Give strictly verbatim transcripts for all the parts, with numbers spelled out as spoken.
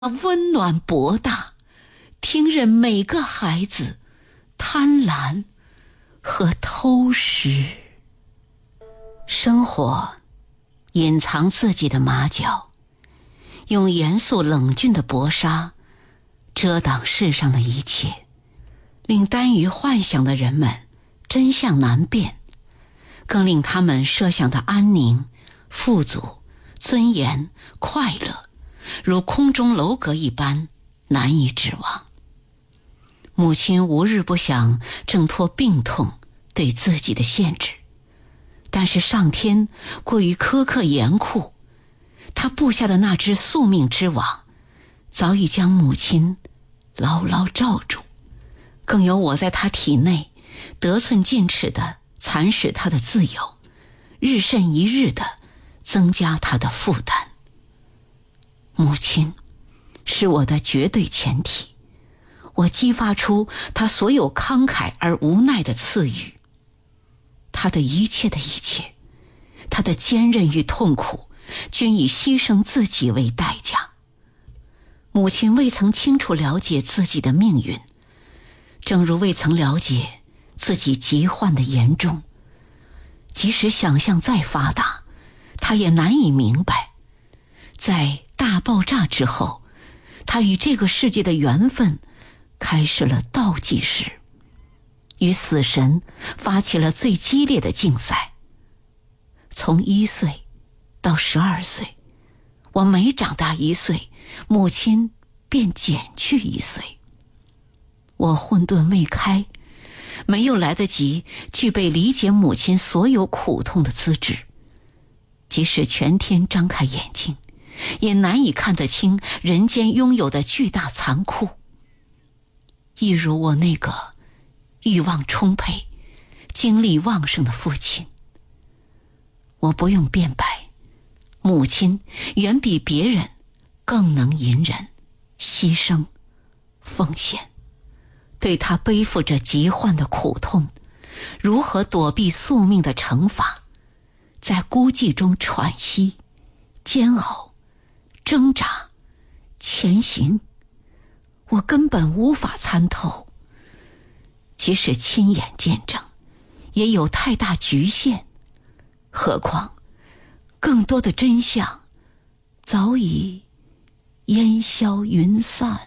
温暖博大，听任每个孩子贪婪和偷食。生活隐藏自己的马脚，用严肃冷峻的薄纱遮挡世上的一切，令耽于幻想的人们真相难辨，更令他们设想的安宁、富足、尊严、快乐如空中楼阁一般难以指望。母亲无日不想挣脱病痛对自己的限制，但是上天过于苛刻严酷，他布下的那只宿命之网早已将母亲牢牢罩住，更有我在他体内得寸进尺地蚕食他的自由，日甚一日地增加他的负担。母亲是我的绝对前提，我激发出他所有慷慨而无奈的赐予，他的一切的一切，他的坚韧与痛苦均以牺牲自己为代价。母亲未曾清楚了解自己的命运，正如未曾了解自己疾患的严重，即使想象再发达，他也难以明白，在大爆炸之后，他与这个世界的缘分开始了倒计时，与死神发起了最激烈的竞赛。从一岁到十二岁，我每长大一岁，母亲便减去一岁。我混沌未开，没有来得及具备理解母亲所有苦痛的资质，即使全天张开眼睛，也难以看得清人间拥有的巨大残酷。一如我那个欲望充沛、精力旺盛的父亲，我不用辩白，母亲远比别人更能隐忍、牺牲、奉献。对他背负着疾患的苦痛，如何躲避宿命的惩罚，在孤寂中喘息、煎熬、挣扎、前行，我根本无法参透。即使亲眼见证，也有太大局限，何况更多的真相早已烟消云散。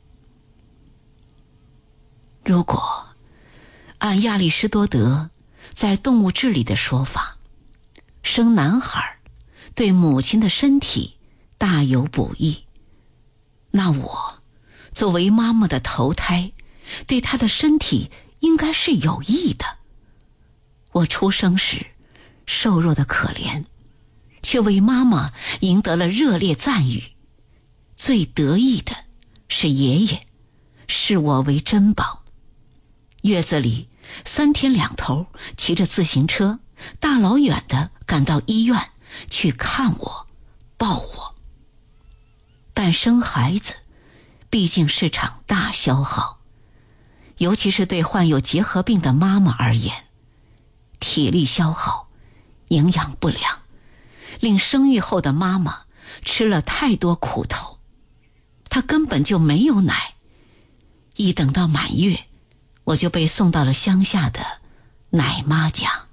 如果按亚里士多德在《动物志》里的说法，生男孩对母亲的身体大有补益，那我作为妈妈的头胎，对她的身体应该是有益的。我出生时瘦弱的可怜，却为妈妈赢得了热烈赞誉。最得意的是爷爷，视我为珍宝。月子里三天两头骑着自行车大老远地赶到医院去看我、抱我。但生孩子毕竟是场大消耗，尤其是对患有结核病的妈妈而言，体力消耗、营养不良，令生育后的妈妈吃了太多苦头。她根本就没有奶，一等到满月，我就被送到了乡下的奶妈家。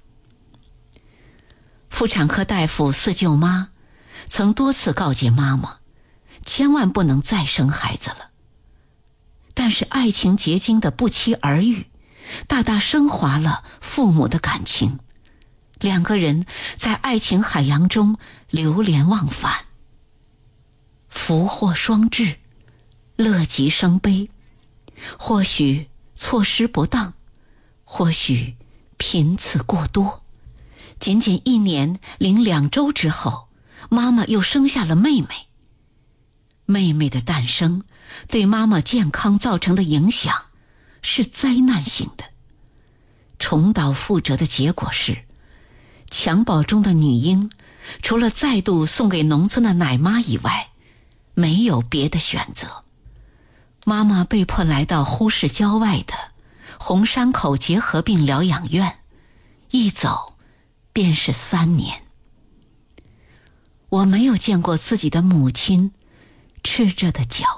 妇产科大夫四舅妈曾多次告诫妈妈，千万不能再生孩子了。但是爱情结晶的不期而遇，大大升华了父母的感情，两个人在爱情海洋中流连忘返。福祸双至，乐极生悲，或许措施不当，或许频次过多。仅仅一年零两周之后，妈妈又生下了妹妹。妹妹的诞生对妈妈健康造成的影响是灾难性的，重蹈覆辙的结果是，襁褓中的女婴除了再度送给农村的奶妈以外，没有别的选择。妈妈被迫来到呼市郊外的红山口结核病疗养院，一走便是三年。我没有见过自己的母亲赤着的脚